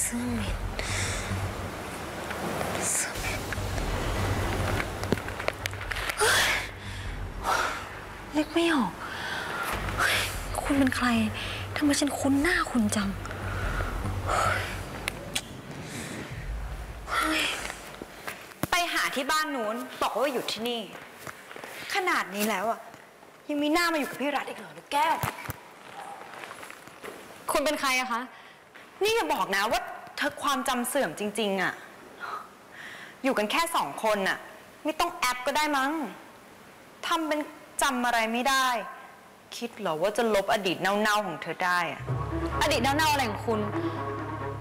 สื้อเหม็นนึกไม่ออกคุณเป็นใครทำไมฉันคุ้นหน้าคุณจังไปหาที่บ้านนู้นบอกว่าอยู่ที่นี่ขนาดนี้แล้วอ่ะยังมีหน้ามาอยู่กับพี่รัฐอีกเหรอแก้วคุณเป็นใครอะคะนี่อย่าบอกนะว่าเธอความจำเสื่อมจริงๆอะอยู่กันแค่2 คนน่ะไม่ต้องแอปก็ได้มั้งทำเป็นจำอะไรไม่ได้คิดเหรอว่าจะลบอดีตเน่าๆของเธอได้อะอดีตเน่าๆอะไรของคุณ